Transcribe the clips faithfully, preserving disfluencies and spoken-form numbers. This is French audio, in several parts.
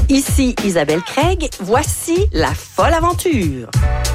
Ici Isabelle Craig, voici la folle aventure.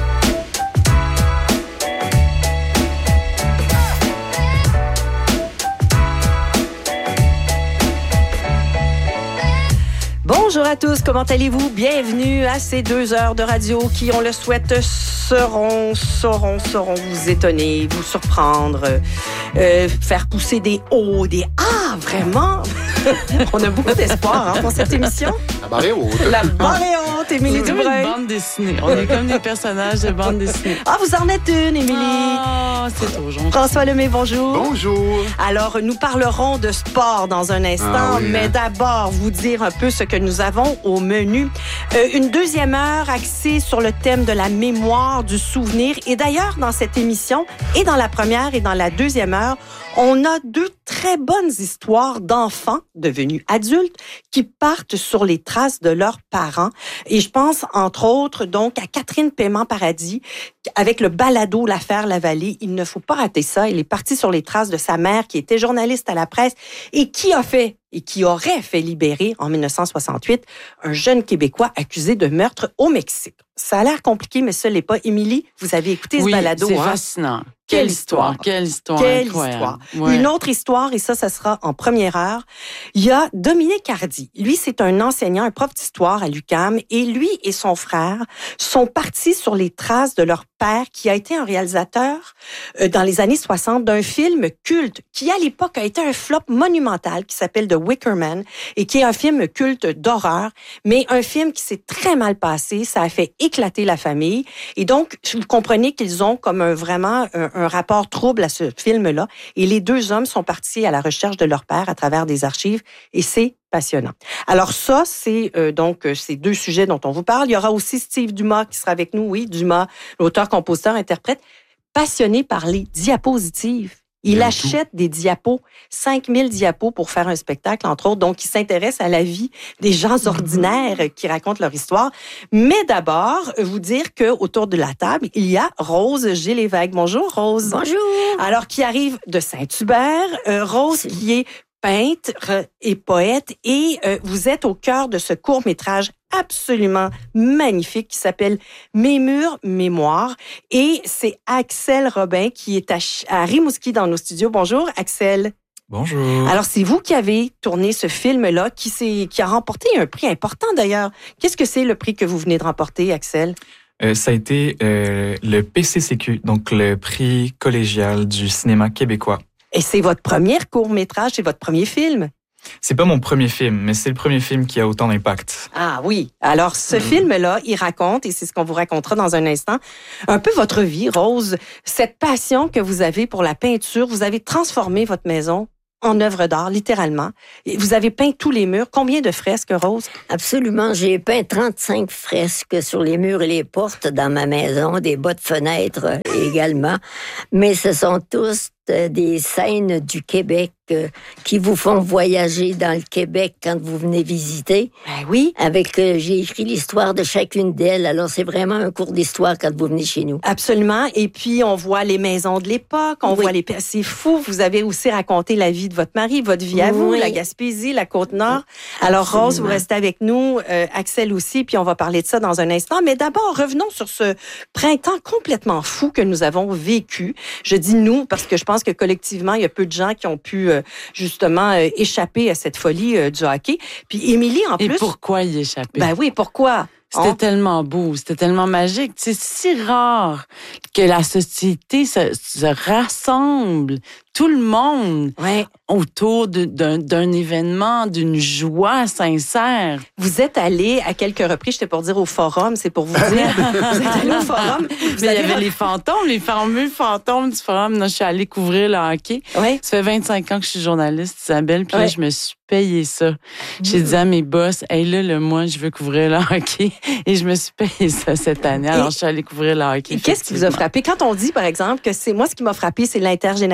Bonjour à tous, comment allez-vous? Bienvenue à ces deux heures de radio qui, on le souhaite, seront, sauront, sauront vous étonner, vous surprendre, euh, faire pousser des hauts, des « Ah, vraiment? » On a beaucoup d'espoir hein, pour cette émission. La barre est haute. La barre est haute, Émilie C'est Dubreuil. comme une bande dessinée. On est comme des personnages de bande dessinée. Ah, vous en êtes une, Émilie. Ah, c'est trop gentil. François Lemay, bonjour. Bonjour. Alors, nous parlerons de sport dans un instant, Ah oui, mais hein. d'abord, vous dire un peu ce que nous avons au menu. Euh, une deuxième heure axée sur le thème de la mémoire, du souvenir. Et d'ailleurs, dans cette émission, et dans la première et dans la deuxième heure, on a deux très bonnes histoires d'enfants devenus adultes qui partent sur les traces de leurs parents. Et je pense, entre autres, donc, à Catherine Paiement-Paradis, avec le balado L'affaire Lavallée. Il ne faut pas rater ça. Il est parti sur les traces de sa mère, qui était journaliste à la presse et qui a fait et qui aurait fait libérer, en dix-neuf cent soixante-huit, un jeune Québécois accusé de meurtre au Mexique. Ça a l'air compliqué, mais ce n'est pas. Émilie, vous avez écouté oui, ce balado. c'est hein? fascinant. Quelle Quelle histoire, quelle histoire Quelle incroyable. histoire. Ouais. Une autre histoire, et ça, ça sera en première heure. Il y a Dominique Hardy. Lui, c'est un enseignant, un prof d'histoire à l'U Q A M, et lui et son frère sont partis sur les traces de leur père, qui a été un réalisateur euh, dans les années soixante d'un film culte, qui à l'époque a été un flop monumental, qui s'appelle The Wicker Man, et qui est un film culte d'horreur, mais un film qui s'est très mal passé. Ça a fait éclater la famille. Et donc, vous comprenez qu'ils ont comme un, vraiment un, un rapport trouble à ce film-là. Et les deux hommes sont partis à la recherche de leur père à travers des archives. Et c'est passionnant. Alors ça, c'est euh, donc euh, ces deux sujets dont on vous parle. Il y aura aussi Steve Dumas qui sera avec nous. Oui, Dumas, l'auteur, compositeur, interprète, passionné par les diapositives. Il J'aime achète tout. Des diapos, cinq mille diapos pour faire un spectacle, entre autres. Donc, il s'intéresse à la vie des gens ordinaires qui racontent leur histoire. Mais d'abord, vous dire qu'autour de la table, il y a Rose Gilles-Lévesque. Bonjour, Rose. Bonjour. Alors, qui arrive de Saint-Hubert. Euh, Rose, C'est... qui est peintre et poète. Et euh, vous êtes au cœur de ce court-métrage absolument magnifique qui s'appelle Mes murs, mémoire. Et c'est Axel Robin qui est à, à Rimouski dans nos studios. Bonjour, Axel. Bonjour. Alors, c'est vous qui avez tourné ce film-là, qui, s'est, qui a remporté un prix important d'ailleurs. Qu'est-ce que c'est le prix que vous venez de remporter, Axel? Euh, ça a été euh, le P C C Q, donc le prix collégial du cinéma québécois. Et c'est votre premier court-métrage, c'est votre premier film? C'est pas mon premier film, mais c'est le premier film qui a autant d'impact. Ah oui. Alors, ce mmh. film-là, il raconte, et c'est ce qu'on vous racontera dans un instant, un peu votre vie, Rose. Cette passion que vous avez pour la peinture, vous avez transformé votre maison en œuvre d'art, littéralement. Vous avez peint tous les murs. Combien de fresques, Rose? Absolument. J'ai peint trente-cinq fresques sur les murs et les portes dans ma maison, des bas de fenêtres également. Mais ce sont tous des scènes du Québec euh, qui vous font voyager dans le Québec quand vous venez visiter. Ben oui. Avec, euh, j'ai écrit l'histoire de chacune d'elles. Alors, c'est vraiment un cours d'histoire quand vous venez chez nous. Absolument. Et puis, on voit les maisons de l'époque, on oui. voit les... C'est fou. Vous avez aussi raconté la vie de votre mari, votre vie à vous, oui. la Gaspésie, la Côte-Nord. Alors, Absolument. Rose, vous restez avec nous. Euh, Axel aussi, puis on va parler de ça dans un instant. Mais d'abord, revenons sur ce printemps complètement fou que nous avons vécu. Je dis nous parce que je pense que collectivement, il y a peu de gens qui ont pu euh, justement euh, échapper à cette folie euh, du hockey. Puis Émilie, en Et plus... Et pourquoi y échapper? Ben oui, pourquoi? C'était on... tellement beau, c'était tellement magique. C'est si rare que la société se, se rassemble, tout le monde, ouais. autour de, d'un, d'un événement, d'une joie sincère. Vous êtes allé à quelques reprises, j'étais pour dire au forum, c'est pour vous dire. Vous êtes allé au forum. Vous Mais il y avait votre... les fantômes, les fameux fantômes du forum. Là, je suis allée couvrir le hockey. Ouais. Ça fait vingt-cinq ans que je suis journaliste, Isabelle, puis ouais. là, je me suis payé ça. Mmh. J'ai dit à mes boss, hey, là, le mois, je veux couvrir le hockey. Et je me suis payé ça cette année. Alors, et, je suis allée couvrir le hockey. Et qu'est-ce qui vous a frappé? Quand on dit, par exemple, que c'est moi, ce qui m'a frappé, c'est l'intergénérationnel,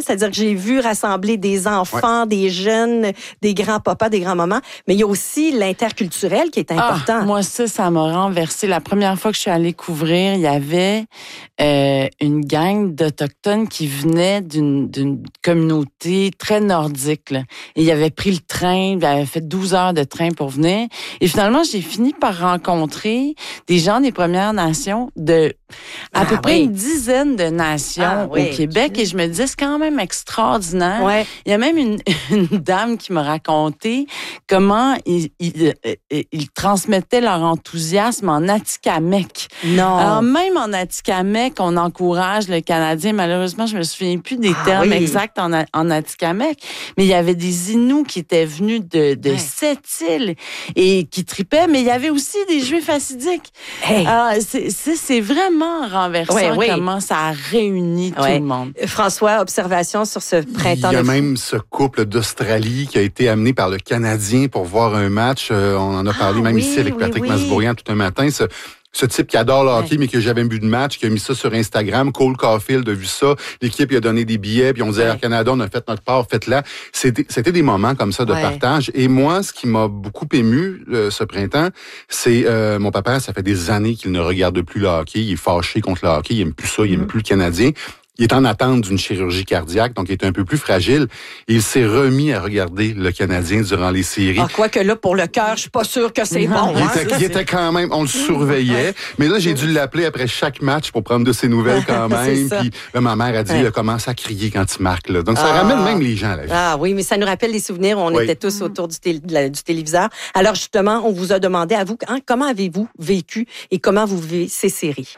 C'est-à-dire que j'ai vu rassembler des enfants, ouais. des jeunes, des grands-papas, des grands-mamans, mais il y a aussi l'interculturel qui est important. Ah, moi, ça, ça m'a renversé. La première fois que je suis allée couvrir, il y avait euh, une gang d'Autochtones qui venaient d'une, d'une communauté très nordique. Là. Et ils avaient pris le train, ils avaient fait douze heures de train pour venir. Et finalement, j'ai fini par rencontrer des gens des Premières Nations de à ah, peu près oui. une dizaine de nations ah, oui. au Québec. Et je me disais, c'est quand même extraordinaire. Ouais. Il y a même une, une dame qui m'a raconté comment ils, ils, ils, ils transmettaient leur enthousiasme en Atikamekw. Non. Alors, même en Atikamekw, on encourage le Canadien. Malheureusement, je me souviens plus des ah, termes oui. exacts en, en Atikamekw, mais il y avait des Inuits qui étaient venus de, de ouais. sept îles et qui tripaient, mais il y avait aussi des Juifs hassidiques. Hey. Alors, c'est, c'est, c'est vraiment renversant ouais, oui. comment ça a réuni ouais. tout le monde. François, observation sur ce printemps. Il y a de même ce couple d'Australie qui a été amené par le Canadien pour voir un match. Euh, on en a parlé ah, même oui, ici avec oui, Patrick oui. Masbourian tout un matin. Ce, ce type qui adore le hockey, ouais. mais qui n'a jamais vu de match, qui a mis ça sur Instagram. Cole Caulfield a vu ça. L'équipe lui a donné des billets, puis on disait, ouais. Canada, on a fait notre part, faites-la. C'était, c'était des moments comme ça de ouais. partage. Et moi, ce qui m'a beaucoup ému euh, ce printemps, c'est euh, mon papa, ça fait des années qu'il ne regarde plus le hockey. Il est fâché contre le hockey. Il aime plus ça. Il aime mm. plus le Canadien. Il est en attente d'une chirurgie cardiaque, donc il est un peu plus fragile. Et il s'est remis à regarder le Canadien durant les séries. Ah, quoique là, pour le cœur, je suis pas sûre que c'est bon. Il, hein? était, il était quand même, on le surveillait. Mais là, j'ai dû l'appeler après chaque match pour prendre de ses nouvelles quand même. Puis là, ma mère a dit, ouais. il a commencé à crier quand il marque. Là. Donc ça ah. ramène même les gens à la vie. Ah oui, mais ça nous rappelle des souvenirs. On oui. était tous autour du, tél- du téléviseur. Alors justement, on vous a demandé à vous, hein, comment avez-vous vécu et comment vous vivez ces séries?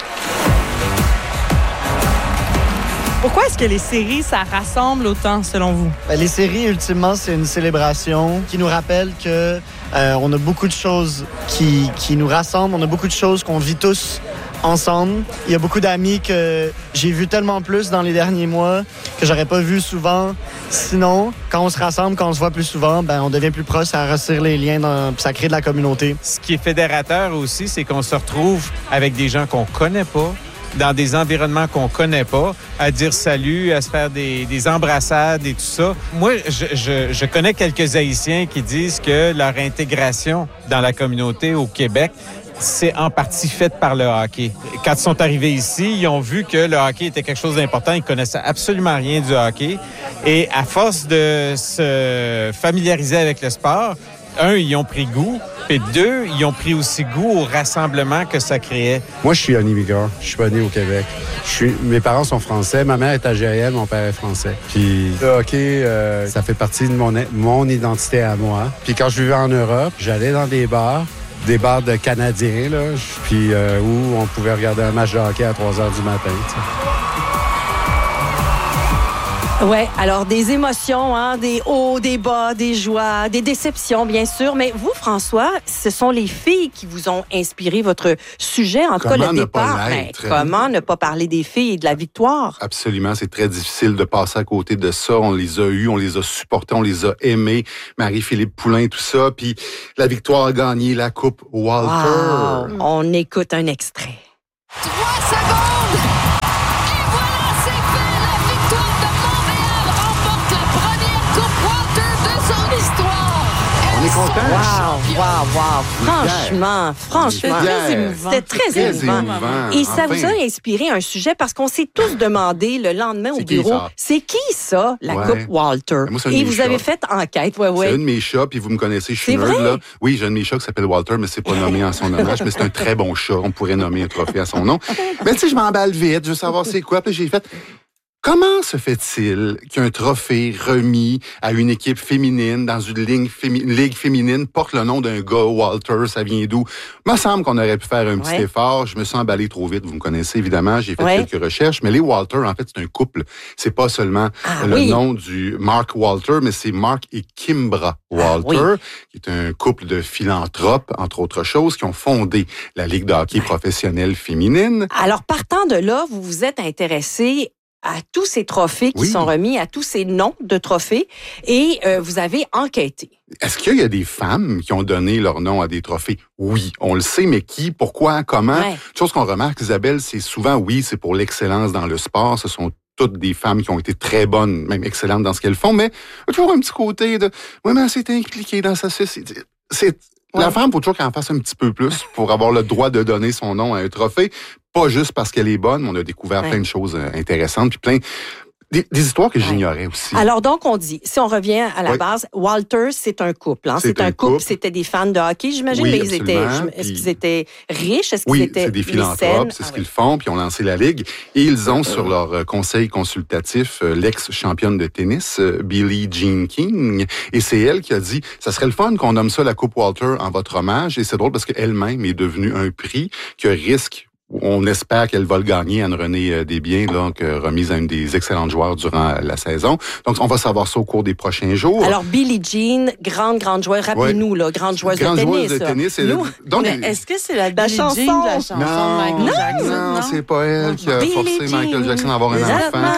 Pourquoi est-ce que les séries, ça rassemble autant, selon vous? Les séries, ultimement, c'est une célébration qui nous rappelle que euh, on a beaucoup de choses qui, qui nous rassemblent, on a beaucoup de choses qu'on vit tous ensemble. Il y a beaucoup d'amis que j'ai vus tellement plus dans les derniers mois que j'aurais pas vu souvent. Sinon, quand on se rassemble, quand on se voit plus souvent, ben on devient plus proche, ça resserre les liens, dans, ça crée de la communauté. Ce qui est fédérateur aussi, c'est qu'on se retrouve avec des gens qu'on connaît pas, dans des environnements qu'on connaît pas, à dire salut, à se faire des, des embrassades et tout ça. Moi, je, je, je connais quelques Haïtiens qui disent que leur intégration dans la communauté au Québec, c'est en partie fait par le hockey. Quand ils sont arrivés ici, ils ont vu que le hockey était quelque chose d'important. Ils connaissaient absolument rien du hockey. Et à force de se familiariser avec le sport, un, ils ont pris goût, et deux, ils ont pris aussi goût au rassemblement que ça créait. Moi, je suis un immigrant. Je suis pas né au Québec. Je suis... Mes parents sont français. Ma mère est algérienne, mon père est français. Puis le hockey, euh, ça fait partie de mon, mon identité à moi. Puis quand je vivais en Europe, j'allais dans des bars, des bars de Canadiens, là, puis euh, où on pouvait regarder un match de hockey à trois heures du matin, t'sais. Ouais, alors des émotions, hein, des hauts, des bas, des joies, des déceptions, bien sûr. Mais vous, François, ce sont les filles qui vous ont inspiré votre sujet, en tout cas le départ. Ben, comment ne pas parler des filles et de la victoire? Absolument, c'est très difficile de passer à côté de ça. On les a eus, on les a supportés, on les a aimés. Marie-Philippe Poulin, tout ça. Puis la victoire a gagné la Coupe Walter. Wow. On écoute un extrait. Trois secondes! On est content. Wow, wow, wow. Franchement, franchement. Très émouvant. C'était très, très émouvant. émouvant. Et ça enfin. vous a inspiré un sujet parce qu'on s'est tous demandé le lendemain au c'est bureau, c'est qui ça, la ouais. Coupe Walter? Moi, et vous chats. avez fait enquête, ouais, ouais. C'est un de mes chats, puis vous me connaissez, je suis nerd, là. Oui, j'ai un de mes chats qui s'appelle Walter, mais c'est pas nommé en son hommage, mais c'est un très bon chat. On pourrait nommer un trophée à son nom. Mais tu sais, je m'emballe vite, je veux savoir c'est quoi, puis j'ai fait... Comment se fait-il qu'un trophée remis à une équipe féminine dans une ligue, fémi- une ligue féminine porte le nom d'un gars, Walter, ça vient d'où? Il me semble qu'on aurait pu faire un petit ouais. effort. Je me suis emballé trop vite, vous me connaissez évidemment, j'ai fait ouais. quelques recherches, mais les Walter, en fait, c'est un couple. C'est pas seulement ah, le oui. nom du Mark Walter, mais c'est Mark et Kimbra Walter, ah, oui. qui est un couple de philanthropes, entre autres choses, qui ont fondé la Ligue de hockey professionnelle féminine. Alors, partant de là, vous vous êtes intéressé à tous ces trophées qui oui. sont remis, à tous ces noms de trophées, et euh, vous avez enquêté. Est-ce qu'il y a des femmes qui ont donné leur nom à des trophées? Oui, on le sait, mais qui, pourquoi, comment? Ouais. Une chose qu'on remarque, Isabelle, c'est souvent, oui, c'est pour l'excellence dans le sport, ce sont toutes des femmes qui ont été très bonnes, même excellentes dans ce qu'elles font, mais il y a toujours un petit côté de « oui, mais elle s'est impliquée dans ça. » C'est, c'est, ouais. La femme, il faut toujours qu'elle en fasse un petit peu plus pour avoir le droit de donner son nom à un trophée. Pas juste parce qu'elle est bonne, mais on a découvert ouais. plein de choses intéressantes, puis plein... Des, des histoires que j'ignorais aussi. Alors, donc, on dit, si on revient à la oui. base, Walter, c'est un couple. Hein? C'est, c'est un, un couple, couple, c'était des fans de hockey, j'imagine, oui, mais ils étaient, est-ce puis... qu'ils étaient riches? Est-ce qu'ils oui, étaient c'est des philanthropes, c'est ah, ce qu'ils oui. font, puis ils ont lancé la Ligue. Et ils ont sur leur conseil consultatif l'ex-championne de tennis, Billie Jean King. Et c'est elle qui a dit, ça serait le fun qu'on nomme ça la Coupe Walter en votre hommage. Et c'est drôle parce qu'elle-même est devenue un prix que risque... On espère qu'elle va le gagner, Anne-Renée Desbiens, donc remise à une des excellentes joueurs durant la saison. Donc, on va savoir ça au cours des prochains jours. Alors, Billie Jean, grande, grande joueuse. Rappelez-nous, ouais. là, grande joueuse grande de tennis. Grande joueuse de tennis. Et Nous, donc, mais est-ce que c'est la, la Billie chanson Jean de la chanson non, de Michael non, Jackson? Non, non, c'est pas elle qui a Billie forcé Jean, Michael Jackson à avoir un enfant.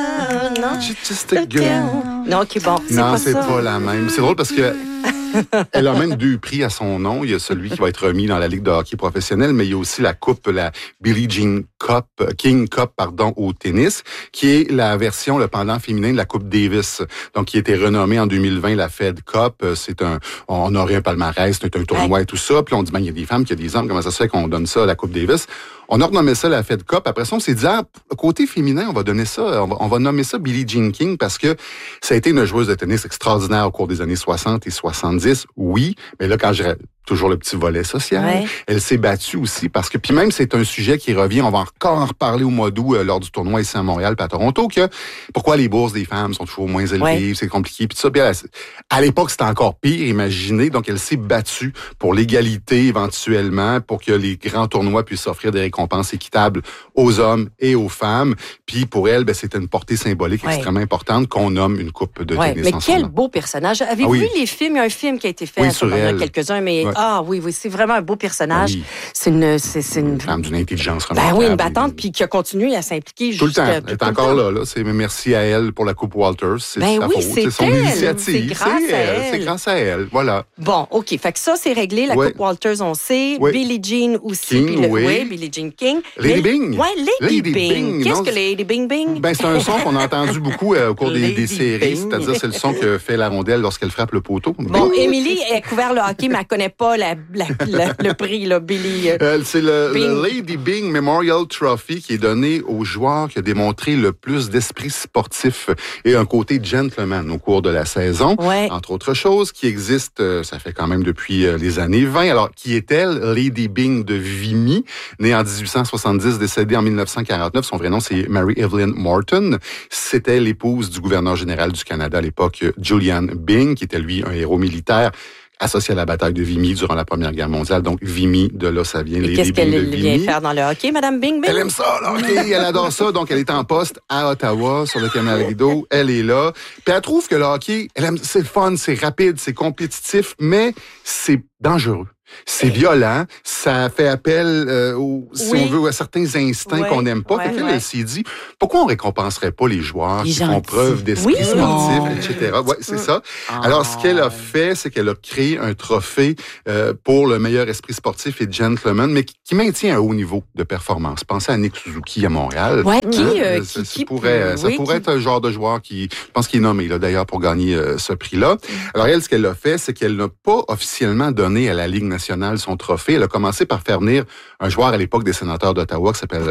Non, just a girl. Non, OK, bon, c'est non, pas c'est ça. pas la même. C'est drôle parce que elle a même deux prix à son nom. Il y a celui qui va être remis dans la Ligue de hockey professionnelle, mais il y a aussi la coupe, la Billie Jean Cup, King Cup, pardon, au tennis, qui est la version, le pendant féminin de la Coupe Davis. Donc, qui a été renommée en deux mille vingt la Fed Cup. C'est un, on aurait un palmarès, c'est un tournoi ouais. et tout ça. Puis on dit, ben, il y a des femmes, qu'il y a des hommes. Comment ça se fait qu'on donne ça à la Coupe Davis? On a renommé ça la Fed Cup. Après ça, on s'est dit, ah, côté féminin, on va donner ça, on va, on va nommer ça Billie Jean King parce que ça a été une joueuse de tennis extraordinaire au cours des années soixante et soixante-dix. Oui, mais là, quand je... toujours le petit volet social. Ouais. Elle s'est battue aussi parce que, puis même, c'est un sujet qui revient, on va encore en reparler au mois d'août euh, lors du tournoi ici à Montréal puis à Toronto, que pourquoi les bourses des femmes sont toujours moins élevées, ouais. c'est compliqué, puis tout ça. Puis elle, à l'époque, c'était encore pire, imaginez. Donc, elle s'est battue pour l'égalité éventuellement, pour que les grands tournois puissent offrir des récompenses équitables aux hommes et aux femmes. Puis pour elle, ben, c'était une portée symbolique ouais. extrêmement importante qu'on nomme une coupe de ouais. tennis. Mais quel beau personnage. Avez-vous ah, oui. vu les films? Il y a un film qui a été fait, oui, sur elle. quelques-uns, mais ouais. ah oui, oui, c'est vraiment un beau personnage. Oui. C'est une, c'est, c'est une... une femme d'une intelligence remarquable. Ben oui, une battante, puis qui a continué à s'impliquer. Tout le temps. Elle est encore là, là. C'est merci à elle pour la Coupe Walters. C'est ben sa oui, faute. C'est, c'est son elle. initiative. C'est grâce c'est à elle. elle. C'est grâce à elle. Voilà. Bon, OK. Fait que ça, c'est réglé. La ouais. Coupe Walters, on sait. Oui. Billie Jean aussi. King, le, oui. oui. Billie Jean King. Lady Mais, Oui, Bing. Lady, Lady Bing. Bing. Qu'est-ce non, que Lady Bing Bing? Ben, c'est un son qu'on a entendu beaucoup euh, au cours des, des séries. Bing. C'est-à-dire, c'est le son que fait la rondelle lorsqu'elle frappe le poteau. Bon, Bing. Émilie a couvert le hockey, mais elle ne connaît pas la, la, la, le prix, là, Billie. Euh, c'est le, le Lady Bing Memorial Trophy qui est donné au joueur qui a démontré le plus d'esprit sportif et un côté gentleman au cours de la saison. Ouais. Entre autres choses, qui existe, euh, ça fait quand même depuis euh, les années vingt. Alors, qui est-elle? Lady Bing de Vimy, née en dix-huit cent soixante-dix, décédée en dix-neuf cent quarante-neuf. Son vrai nom, c'est Mary Evelyn Morton. C'était l'épouse du gouverneur général du Canada à l'époque, Julian Byng, qui était lui un héros militaire associé à la bataille de Vimy durant la Première Guerre mondiale. Donc, Vimy, de là, ça vient. Et Lady qu'est-ce Bing qu'elle de vient Vimy. faire dans le hockey, Madame Bing Bing? Elle aime ça, le hockey. Elle adore ça. Donc, elle est en poste à Ottawa, sur le canal Rideau. Elle est là. Puis, elle trouve que le hockey, elle aime, c'est fun, c'est rapide, c'est compétitif, mais c'est dangereux. C'est violent, ça fait appel, euh, au, si oui. on veut, à certains instincts ouais, qu'on n'aime pas. Ouais, fait qu'elle, ouais. elle s'est dit, pourquoi on récompenserait pas les joueurs les qui gentils. font preuve d'esprit oui. sportif, oh. et cetera. Ouais, c'est ça. Oh. Alors, ce qu'elle a fait, c'est qu'elle a créé un trophée euh, pour le meilleur esprit sportif et gentleman, mais qui, qui maintient un haut niveau de performance. Pensez à Nick Suzuki à Montréal. Ouais, qui, hein? euh, ça, qui, ça qui pourrait, ça oui, pourrait qui... être un genre de joueur qui, je pense qu'il est nommé là d'ailleurs pour gagner euh, ce prix-là. Alors, elle, ce qu'elle a fait, c'est qu'elle n'a pas officiellement donné à la Ligue nationale son trophée. Elle a commencé par faire venir un joueur à l'époque des sénateurs d'Ottawa qui s'appelle